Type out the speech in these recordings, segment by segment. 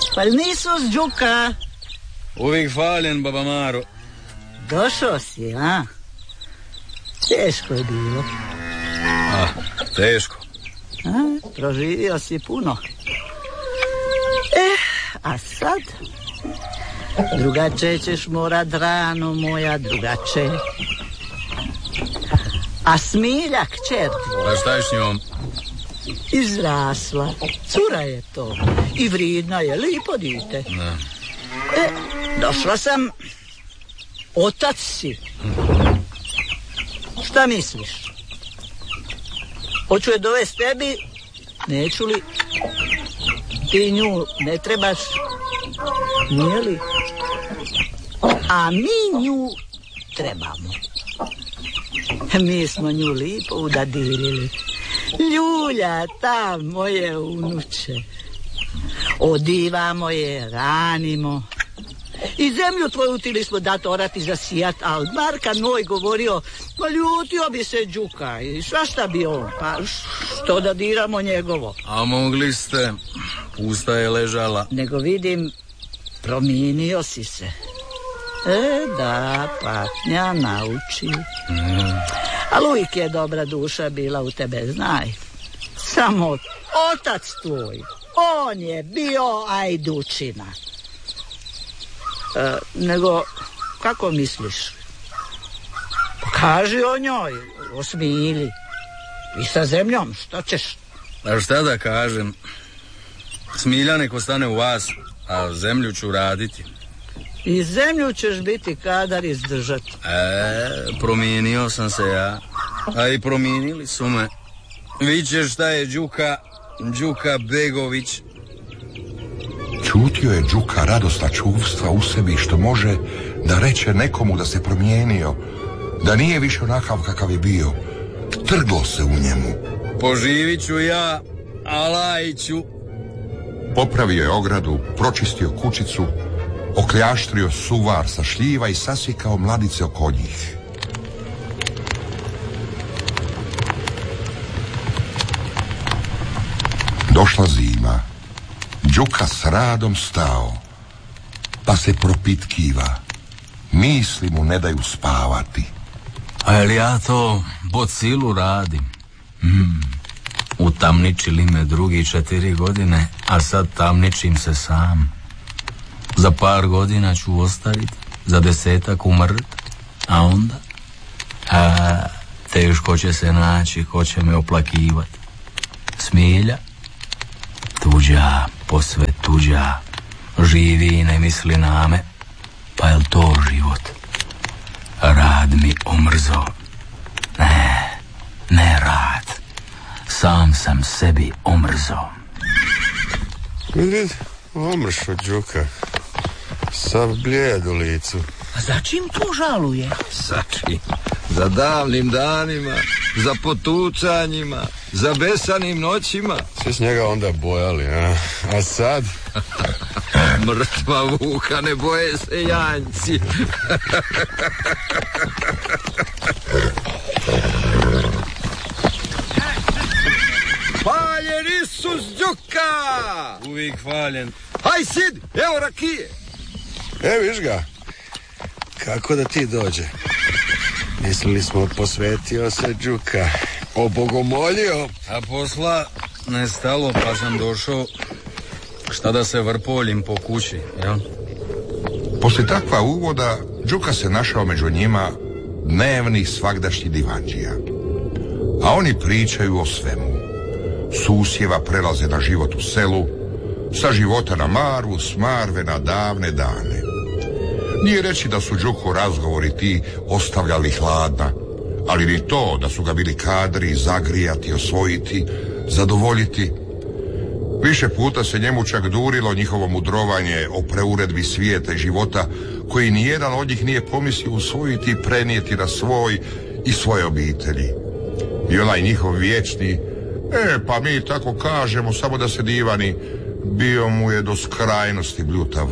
Pa nisu s Đuka? Uvijek faljen, baba Maro. Došao si, a? Teško je bilo. Teško. Proživio si puno. A sad? Drugačije ćeš morat rano, moja, drugačije. A Smilja, kćer tvoja? A šta je s njom? Izrasla. Cura je to. I vridna je, lipo dite. Ne. Došla sam. Otac si. Šta misliš? Hoću je dovesti tebi, neću li? Ti nju ne trebaš, nije li? A mi nju trebamo. Mi smo nju lipo udadilili. Ljulja, ta moje unuče. Odivamo je, ranimo. I zemlju tvoju utili smo dati orati za sijat, ali Marka Noj govorio, pa ljutio bi se Đuka i svašta bi on, pa što da diramo njegovo. A mogli ste, pusta je ležala. Nego vidim, promijenio si se. Da, patnja nauči. Ali uvijek je dobra duša bila u tebe, znaj. Samo otac tvoj, on je bio ajdučina. Nego, kako misliš? Kaži o njoj, o Smilji. I sa zemljom, što ćeš? A šta da kažem? Smilja nek ostane u vas, a zemlju ću raditi. I zemlju ćeš biti kadar izdržati. Promijenio sam se ja, a i promijenili su me. Vićeš šta je Đuka Begović. Čutio je Đuka radosna čuvstva u sebi što može da reče nekomu da se promijenio, da nije više onakav kakav je bio. Trglo se u njemu. Poživit ću ja, Alajiću. Popravio je ogradu, pročistio kućicu, okljaštrio suvar sa šljiva i sasvikao mladice oko njih. Došla zima. Đuka s radom stao, pa se propitkiva. Misli mu ne daju spavati. A jel ja to po silu radim? Utamničili me drugi 4 godine, a sad tamničim se sam. Za par godina ću ostaviti, za 10 umrt, a onda? Teško će se naći, ko će me oplakivati. Smilja? Tuđa, posve tuđa, živi i ne misli na me, pa jel to život? Rad mi omrzo. Ne rad, sam sam sebi omrzo. Vidi, omršo Đuka, sav blijed u licu. A začim to žaluje? Začim? Za davnim danima, za potucanjima, za besanim noćima. Svi s njega onda bojali, a sad? Mrtva vuka, ne boje se janjci. Faljen Isus Đuka! Uvijek faljen. Haj sid, evo rakije. Viš ga, kako da ti dođe? Mislili smo posvetio se Đuka, obogomolio. A posla ne stalo, pa sam došao šta da se vrpoljim po kući, jel? Poslije takva uvoda, Đuka se našao među njima dnevni svagdašnji divanđija. A oni pričaju o svemu. Susjeva prelaze na život u selu, sa života na Marvu, s Marve na davne dane. Nije reći da su Đuku razgovori ti ostavljali hladna, ali ni to da su ga bili kadri zagrijati, osvojiti, zadovoljiti. Više puta se njemu čak durilo njihovo mudrovanje o preuredbi svijeta i života, koji nijedan od njih nije pomislio usvojiti i prenijeti na svoj i svoje obitelji. I onaj njihov vječni, pa mi tako kažemo, samo da se divani, bio mu je do skrajnosti bljutav.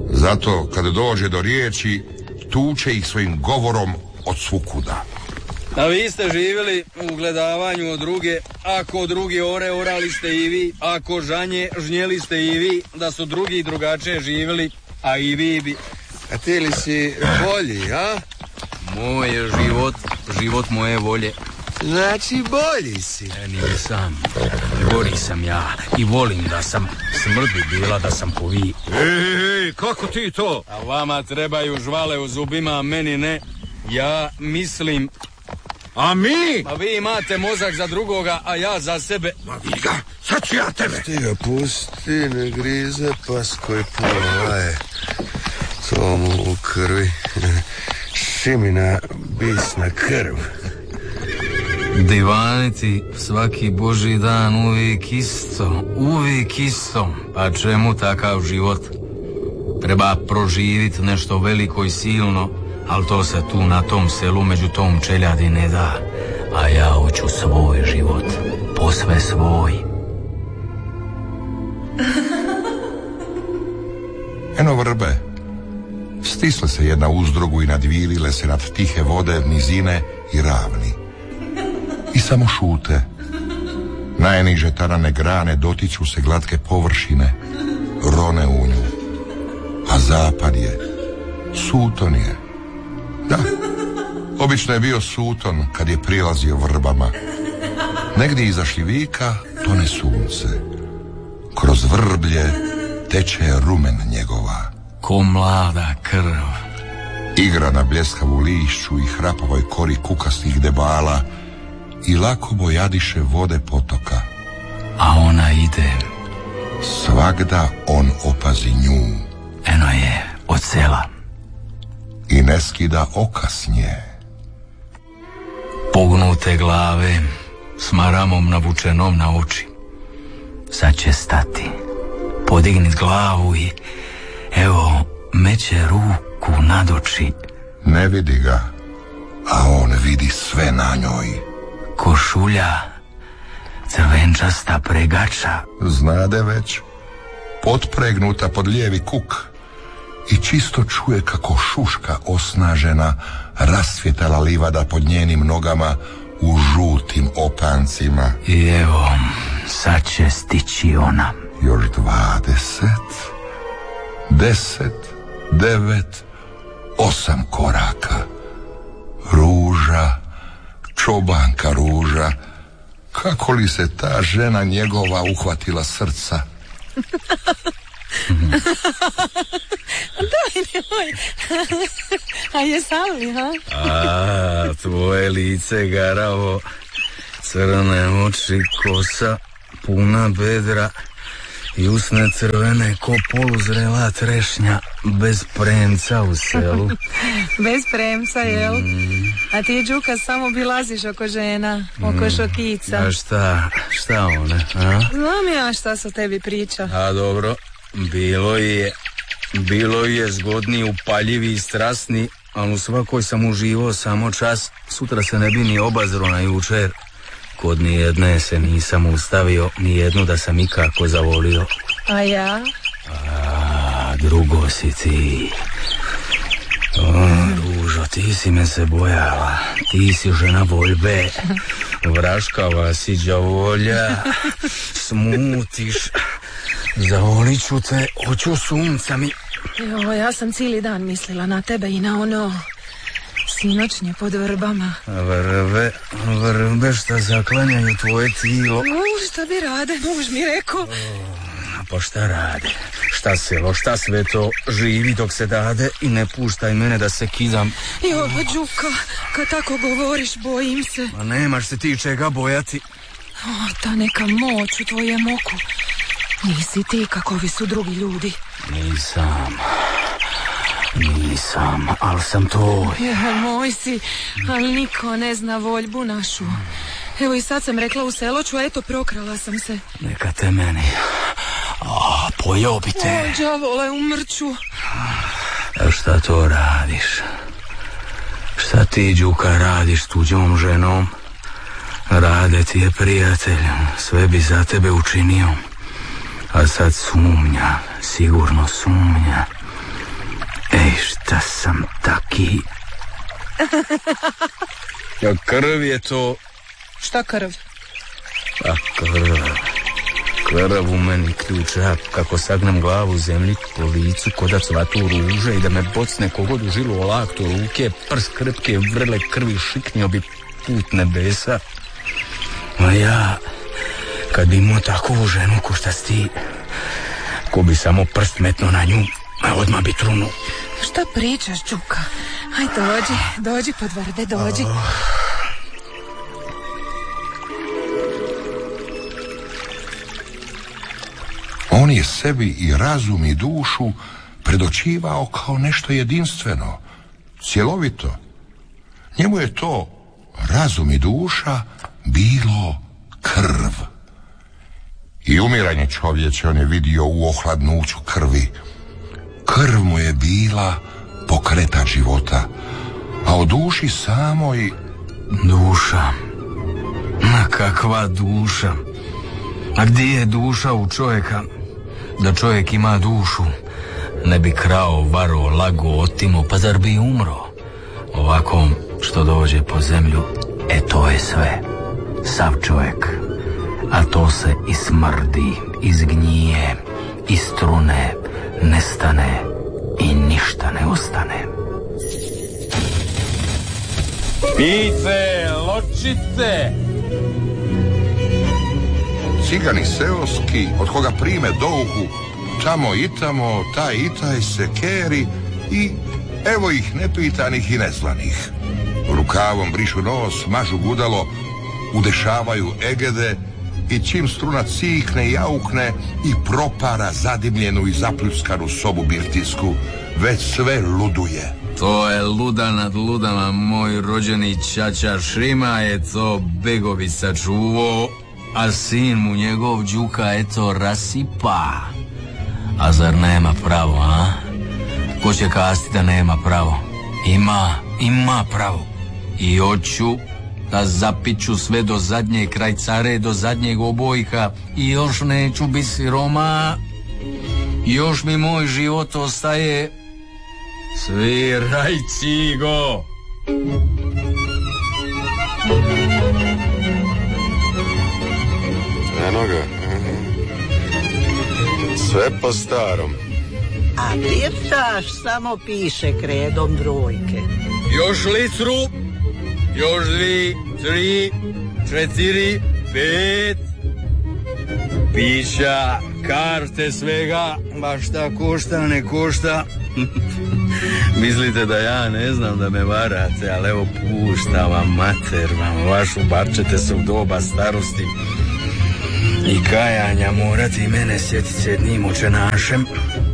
Zato, kada dođe do riječi, tuče ih svojim govorom od svukuda. A vi ste živjeli u gledavanju od druge, ako drugi orali ste i vi, ako žnjeli ste i vi, da su drugi i drugačije živjeli, a i vi bi. A ti li si bolji, a? Moj je život moje volje. Znači bolji si. Nisam, gori sam ja i volim da sam smrdi bila da sam ko vi. Ej, kako ti to? A vama trebaju žvale u zubima, a meni ne. Ja mislim... A mi? Ma vi imate mozak za drugoga, a ja za sebe. Ma vi ga, sad ću ja tebe. Ti ga pusti, ne grize pas koji polaje. To mu u krvi. Šimina bisna krv. Divaniti svaki božji dan uvijek isto. Pa čemu takav život? Treba proživiti nešto veliko i silno, ali to se tu na tom selu među tom čeljadi ne da. A ja hoću svoj život, posve svoj. Eno vrbe, stisle se jedna uz drugu i nadvilile se nad tihe vode, nizine i ravni. I samo šute. Najniže tarane grane dotiču se glatke površine, rone u nju. A zapad je, suton je. Da, obično je bio suton kad je prilazio vrbama. Negdje iza šljivika tone sunce. Kroz vrblje teče rumen njegova. Ko mlada krv. Igra na bljeskavu lišću i hrapavoj kori kukastih debala i lako bojadiše vode potoka. A ona ide. Svagda on opazi nju. Eno je od sela. I ne skida oka s nje. Pognute glave s maramom navučenom na oči. Sad će stati, podignit glavu i evo meće ruku nad oči. Ne vidi ga, a on vidi sve na njoj. Košulja, crvenčasta pregača. Znade već, potpregnuta pod lijevi kuk i čisto čuje kako šuška osnažena rasvjetala livada pod njenim nogama u žutim opancima. I evo, sad će stići ona. Još 20, 10, 9, 8 koraka. Ruža, čobanka Ruža, kako li se ta žena njegova uhvatila srca. Daj, nemoj. A jesam li, ha? A, tvoje lice garavo, crne oči, kosa, puna bedra i usne crvene ko poluzrela trešnja, bez premca u selu. Bez premca, jel? A ti, Đuka, samo bilaziš oko žena, oko šokica. A šta one, a? Znam ja šta su tebi priča. A dobro, bilo je zgodni, upaljivi i strasni, ali u svakoj sam uživao samo čas. Sutra se ne bi ni obazro na jučer. Kod nijedne se nisam ustavio, nijednu da sam ikako zavolio. A ja? A drugo si ti. Ružo, ti si me se bojala. Ti si žena voljbe. Vraškava si đavolja. Smutiš. Zavolit ću te, hoću sunca mi. Jo, ja sam cijeli dan mislila na tebe i na ono sinoćnje pod vrbama. Vrbe šta zaklanjaju tvoje tijelo. Šta bi rade, muž mi rekao. Pa šta rade? Šta selo, šta sve to živi dok se dade i ne puštaj mene da se kidam. Jo, Đuka, kad tako govoriš, bojim se. Ma nemaš se ti čega bojati. Ta neka moć u tvojem oku. Nisi ti kakovi su drugi ljudi. Nisam, ali sam to. Moj si, ali niko ne zna voljbu našu. Evo i sad sam rekla u seloću, a eto prokrala sam se. Neka te meni. Pojeo bi te. O, đavole, umrću. A šta to radiš? Šta ti, Đuka, radiš tuđom ženom? Rade ti je prijatelj, sve bi za tebe učinio. A sad sumnja, sigurno sumnja. Ej, šta sam taki? Ja, krv je to... Šta krv? A krv... Krv u meni ključa, kako sagnem glavu u zemlji po licu, ko da cvatu ruže i da me bocne kogod u žilu o laktu ruke, prst krpke vrle krvi šiknio bi put nebesa. A ja, kad bi imao takvu ženu ko šta si ti, ko bi samo prst metno na nju, a odmah bi trunu. Šta pričaš, Đuka? Aj, dođi pod vrbe, dođi. On je sebi i razum i dušu predočivao kao nešto jedinstveno, cjelovito. Njemu je to razum i duša bilo krv. I umiranje čovječe on je vidio u ohladnuću krvi. Krv mu je bila pokretač života, a o duši samoj... Duša? Ma kakva duša? A gdje je duša u čovjeka? Da čovjek ima dušu, ne bi krao, varo, lago, otimo, pa zar bi umro? Ovako što dođe po zemlju, to je sve. Sav čovjek. A to se ismrdi, izgnije, istrune, nestane i ništa ne ostane. Pite, ločite! Cigani seoski, od koga prime douhu, tamo i tamo, taj i taj se keri i evo ih nepitanih i nezvanih. Rukavom brišu nos, mažu gudalo, udešavaju egede i čim struna cikne i jaukne i propara zadimljenu i zapljuskanu sobu birtijsku, već sve luduje. To je luda nad ludama, moj rođeni ćaća Šrima je to begovi sačuvo, a sin mu njegov Đuka eto rasipa. A zar nema pravo, a? Ko će kasti da nema pravo? Ima pravo. I hoću da zapiću sve do zadnje kraj care, do zadnjeg obojka i još neću biti siroma. Još mi moj život ostaje. Sviraj, cigo! Eno ga. Sve po starom. A birtaš samo piše kredom brojke. Još litru, još 2, 3, 4, 5. Pića, karte, svega, baš šta košta, ne košta. Mislite da ja ne znam da me varate, ali evo pušta vam mater vam vašu, bar ćete se u doba starosti i kajanja morati mene sjetit se jednim očenašem.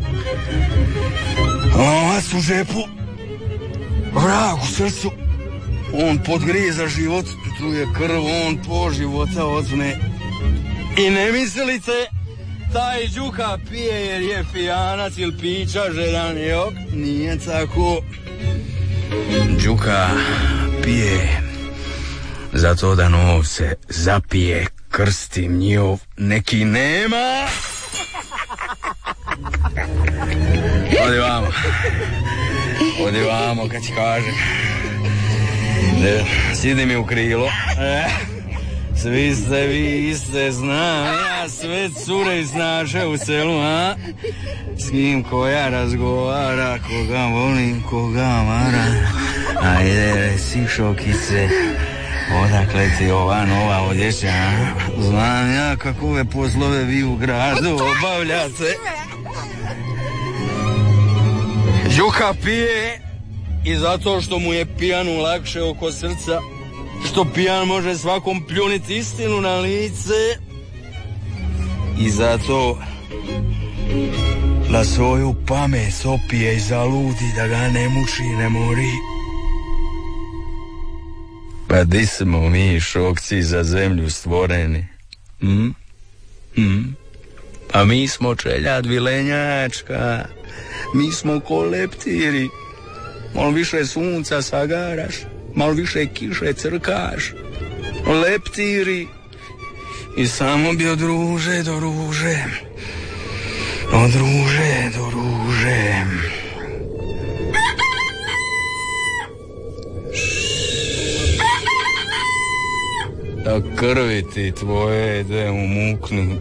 Novac u žepu, vrag u srcu, on podgriza život, truje krv, on po života otme. I ne mislite, taj Đuka pije jer je pijanac ili pića žedan, jok, nije tako. Đuka pije zato da novce zapije, krstim njihov neki nema. Odi vamo kad ti kažem. Sidi mi u krilo. Svi ste vi iste, znam ja sve cure iz naše u selu, a? S kim koja razgovara, koga volim, koga mara. Ajde, reci šokice, odakle ti ova nova odjeća, a? Znam ja kakove poslove vi u gradu obavljate. Đuka pije i zato što mu je pijanu lakše oko srca, što pijan može svakom pljuniti istinu na lice, i zato na svoju pamet opije i zaludi da ga ne muči, ne mori. Pa di smo mi šokci za zemlju stvoreni? A mi smo čeljad vilenjačka, mi smo ko leptiri, malo više sunca sagaraš, malo više kiše crkaš, leptiri, i samo bi od ruže do ruže, od ruže do ruže. A krvi ti tvoje, de umukni.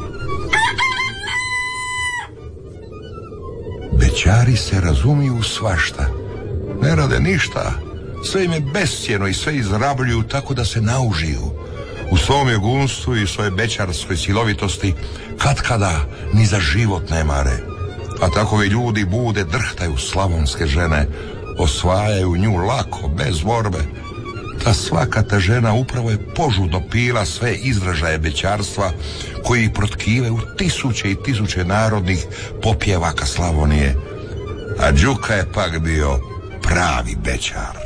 Bećari se razumiju svašta. Ne rade ništa. Sve im je bescijenno i sve izrabljuju tako da se naužiju. U svom jegunstvu i svojoj bećarskoj silovitosti katkada ni za život ne mare. A takovi ljudi bude drhtaju slavonske žene, osvajaju nju lako, bez borbe. Ta svaka ta žena upravo je požudno pila sve izražaje bećarstva koji protkivaju tisuće i tisuće narodnih popjevaka Slavonije. A Đuka je pak bio pravi bećar.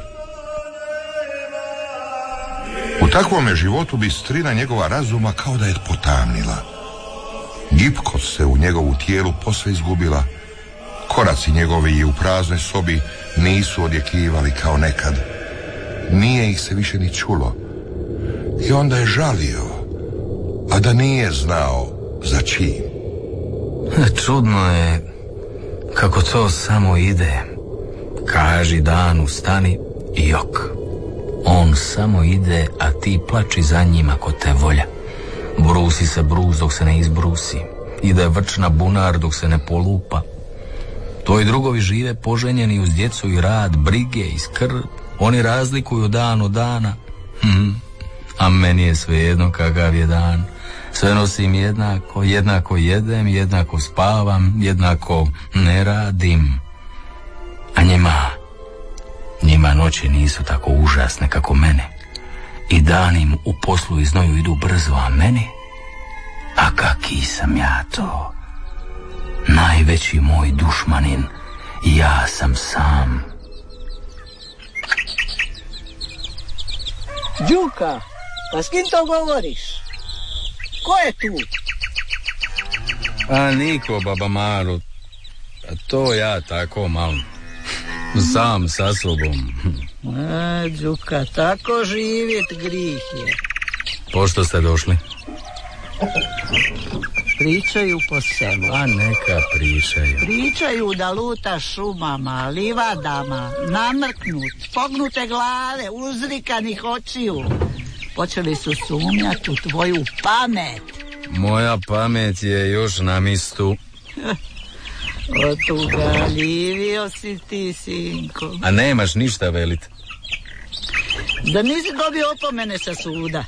U takvome životu bistrina njegova razuma kao da je potamnila. Gibkost se u njegovu tijelu posve izgubila. Koraci njegovi u praznoj sobi nisu odjekivali kao nekad. Nije ih se više ni čulo. I onda je žalio, a da nije znao za čim. Čudno je kako to samo ide. Kaži danu stani i jok. On samo ide, a ti plači za njim ako te volja. Brusi se brus dok se ne izbrusi. Ide vrč na bunar dok se ne polupa. Tvoji drugovi žive poženjeni uz djecu i rad, brige i skrb. Oni razlikuju dan od dana. A meni je svejedno kakav je dan. Sve nosim jednako, jednako jedem, jednako spavam, jednako ne radim. A njima noći nisu tako užasne kako mene. I dani im u poslu i znoju idu brzo, a meni? A kaki sam ja to? Najveći moj dušmanin, ja sam sam. Đuka, pa s kim to govoriš? Ko je tu? A niko, baba Maru. A to ja tako malo. Sam sa sobom. Đuka, tako živjet grih je. Pošto ste došli? Pričaju po selu. A neka pričaju. Pričaju da lutaš šumama, livadama, namrknut, pognute glave, uzrikanih očiju. Počeli su sumnjati u tvoju pamet. Moja pamet je još na mistu. Otugaljivio si ti, sinko. A nemaš ništa velit? Da nisi dobio opomene sa suda.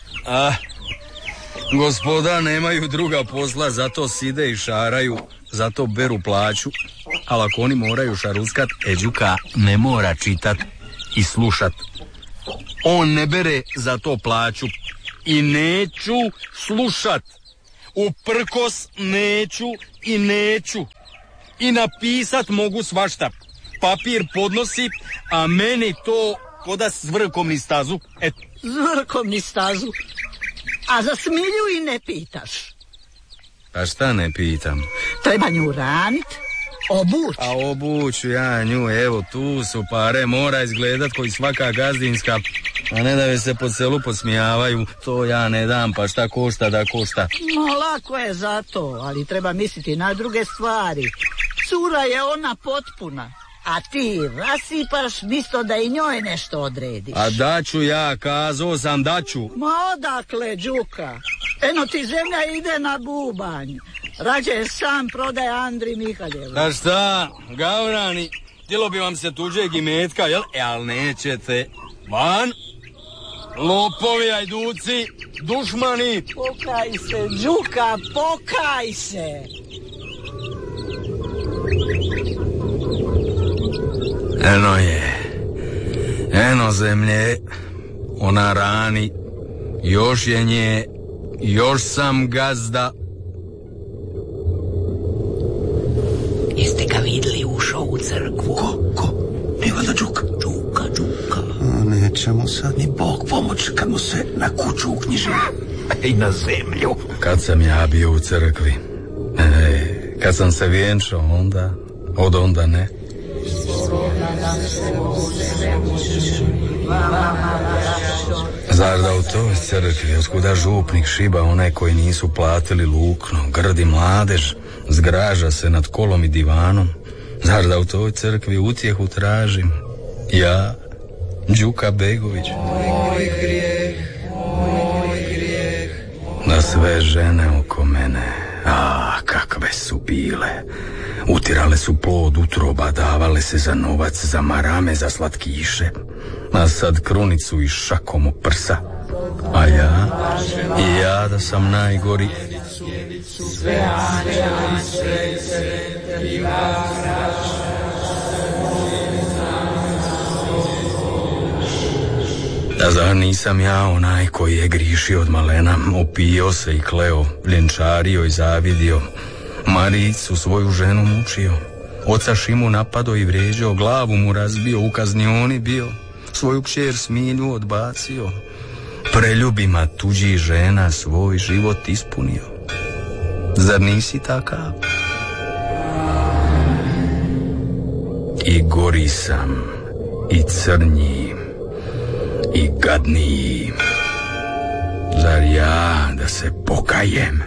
Gospoda nemaju druga posla, zato side i šaraju, zato beru plaću. Ali ako oni moraju šaruskat, Đuka ne mora čitat i slušat. On ne bere za to plaću. I neću slušat. Uprkos neću i neću. I napisat mogu svašta. Papir podnosi, a meni to koda zvrkomni stazu. Zvrkomni stazu? A za Smilju i ne pitaš? A šta ne pitam? Treba nju ranit, obuć. A obuću ja nju, evo tu su pare, mora izgledat koji svaka gazdinska. A ne da mi se po selu posmijavaju, to ja ne dam, pa šta košta da košta. No lako je za to, ali treba misliti na druge stvari. Cura je ona potpuna, a ti rasipaš misto da i njoj nešto odrediš. A daću ja, kazao sam daću. Ma odakle, Đuka? Eno ti zemlja ide na bubanj. Rađe sam prodaje Andri Mihaljevu. A šta, gavrani, htjelo bi vam se tuđeg imetka, jel? Ali nećete. Van, lopovi, ajduci, dušmani. Pokaj se, Đuka, pokaj se. Eno je, eno zemlje, ona rani, još je nje, još sam gazda. Jeste ga vidjeli, ušao u crkvu? Ko? Evo da Đuka. Đuka. Nećemo sad ni Bog pomoć kad mu se na kuću uknjiži. I na zemlju. Kad sam ja bio u crkvi, kad sam se vjenčao, onda ne. Zar da u toj crkvi, otkuda župnik šiba one koji nisu platili lukno, grdi mladež, zgraža se nad kolom i divanom? Zar da u toj crkvi utjehu tražim? Ja, Đuka Begović. Moj grijeh Na sve žene oko mene, kakve su bile. Utirale su plod utroba, davale se za novac, za marame, za slatkiše. A sad krunicu i šakom u prsa. A ja da sam najgori. Da zar nisam ja onaj koji je grišio od malena, opio se i kleo, ljenčario i zavidio, Maricu svoju ženu mučio, oca Šimu napado i vrijeđao, glavu mu razbio, u kaznioni bio, svoju kćer Smilju odbacio, preljubima tuđih žena svoj život ispunio. Zar nisi takav? I gori sam, i crnji, i gadniji. Zar ja da se pokajem?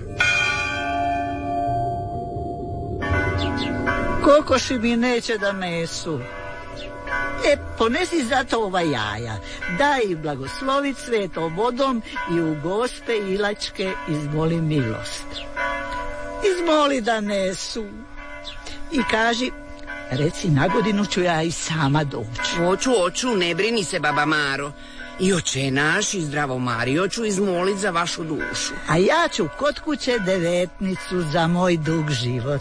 Kokoši mi neće da mesu. Ponesi zato ova jaja, daj ih blagoslovit svetom vodom i u gospe Ilačke izmoli milost. Izmoli da nesu. I kaži, reci, na godinu ću ja i sama doći. Oću, ne brini se, baba Maro. I oče naš i zdravo Mario ću izmolit za vašu dušu. A ja ću kod kuće devetnicu za moj dug život.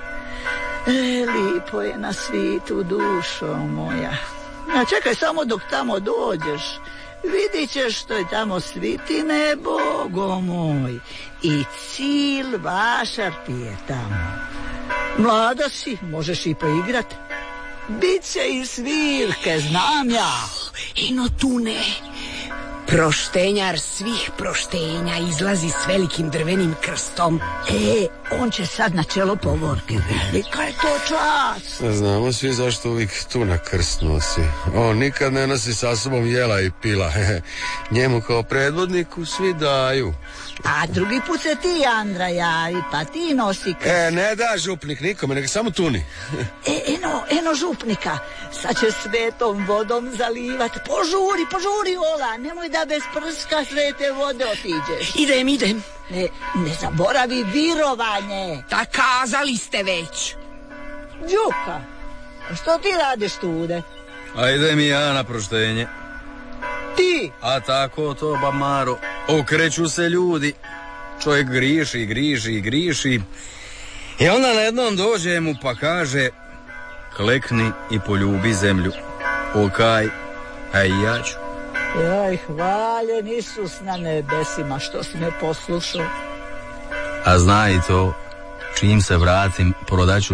Lipo je na svitu, dušo moja. A čekaj samo dok tamo dođeš. Vidit ćeš što je tamo svitine, Bogo moj. I cil vašar ti je tamo. Mlada si, možeš i poigrat. Biće i svirke, znam ja. Eno tu ne. Proštenjar svih proštenja izlazi s velikim drvenim krstom. On će sad na čelo povorke. Velika je to čast. Znamo svi zašto uvijek tu na krst nosi. On nikad ne nosi sa sobom jela i pila. Njemu kao predvodniku svi daju. A drugi put se ti, Andra, javi, pa ti nosi krst. Ne da župnik nikome, nego samo tuni. Eno župnika. Sad će svetom vodom zalivat. Požuri, Ola, nemoj da bez prska svete vode otiđeš. Idem. Ne zaboravi virovanje. Da kazali ste već. Đuka, što ti radiš tude? A idem i ja na proštenje. Ti? A tako to, ba Maro, okreću se ljudi. Čovjek griši. I onda na jednom dođe mu pa kaže, klekni i poljubi zemlju. Okaj, a i ja ću. Hvaljen Isus na nebesima što si me poslušao. A zna i to, čim se vratim, prodaću